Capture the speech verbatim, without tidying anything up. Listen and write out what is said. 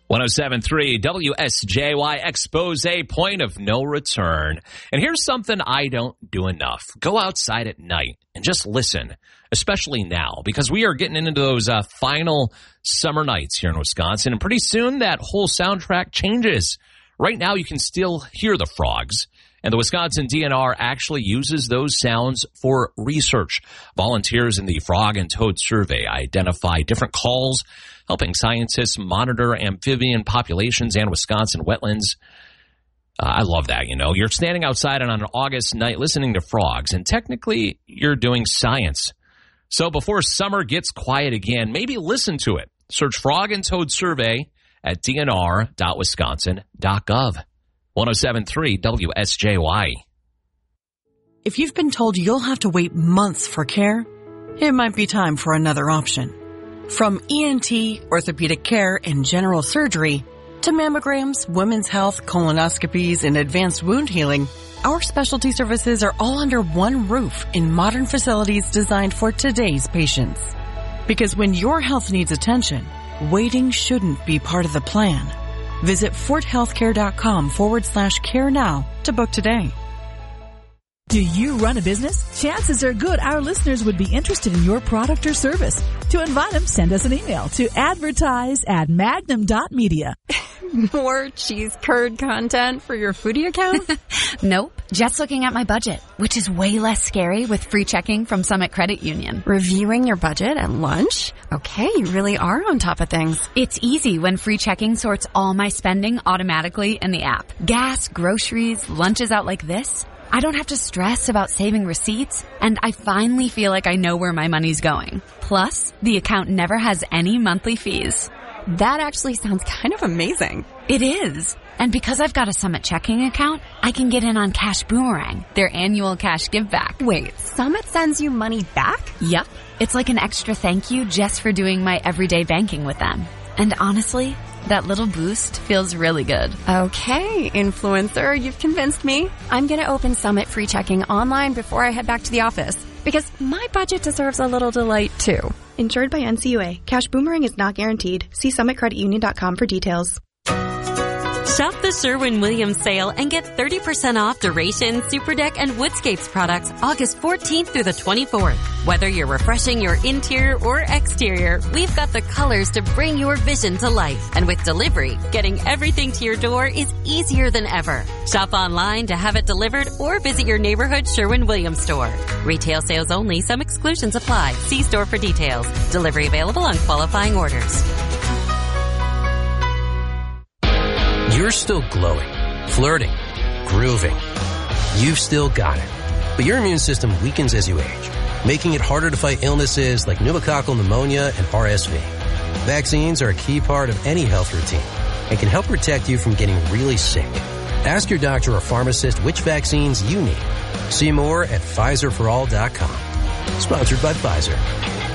one oh seven point three W S J Y Expose, point of no return. And here's something I don't do enough. Go outside at night and just listen, especially now, because we are getting into those uh, final summer nights here in Wisconsin. And pretty soon that whole soundtrack changes. Right now you can still hear the frogs. And the Wisconsin D N R actually uses those sounds for research. Volunteers in the Frog and Toad Survey identify different calls, helping scientists monitor amphibian populations and Wisconsin wetlands. Uh, I love that, you know. You're standing outside on an August night listening to frogs, and technically you're doing science. So before summer gets quiet again, maybe listen to it. Search Frog and Toad Survey at d n r dot wisconsin dot gov. one oh seven point three W S J Y. If you've been told you'll have to wait months for care, it might be time for another option. From E N T, orthopedic care, and general surgery, to mammograms, women's health, colonoscopies, and advanced wound healing, our specialty services are all under one roof in modern facilities designed for today's patients. Because when your health needs attention, waiting shouldn't be part of the plan. Visit forthealthcare.com forward slash care now to book today. Do you run a business? Chances are good our listeners would be interested in your product or service. To invite them, send us an email to advertise at magnum dot media. More cheese curd content for your foodie account? Nope. Just looking at my budget, which is way less scary with free checking from Summit Credit Union. Reviewing your budget at lunch? Okay, you really are on top of things. It's easy when free checking sorts all my spending automatically in the app. Gas, groceries, lunches out like this. I don't have to stress about saving receipts, and I finally feel like I know where my money's going. Plus, the account never has any monthly fees. That actually sounds kind of amazing. It is. And because I've got a Summit checking account, I can get in on Cash Boomerang, their annual cash give back. Wait, Summit sends you money back? Yep. It's like an extra thank you just for doing my everyday banking with them. And honestly, that little boost feels really good. Okay, influencer, you've convinced me. I'm going to open Summit free checking online before I head back to the office, because my budget deserves a little delight too. Insured by N C U A. Cash Boomerang is not guaranteed. See summit credit union dot com for details. Shop the Sherwin-Williams sale and get thirty percent off Duration, Superdeck, and Woodscapes products August fourteenth through the twenty-fourth. Whether you're refreshing your interior or exterior, we've got the colors to bring your vision to life. And with delivery, getting everything to your door is easier than ever. Shop online to have it delivered or visit your neighborhood Sherwin-Williams store. Retail sales only. Some exclusions apply. See store for details. Delivery available on qualifying orders. You're still glowing, flirting, grooving. You've still got it. But your immune system weakens as you age, making it harder to fight illnesses like pneumococcal pneumonia and R S V. Vaccines are a key part of any health routine and can help protect you from getting really sick. Ask your doctor or pharmacist which vaccines you need. See more at Pfizer for all dot com. Sponsored by Pfizer.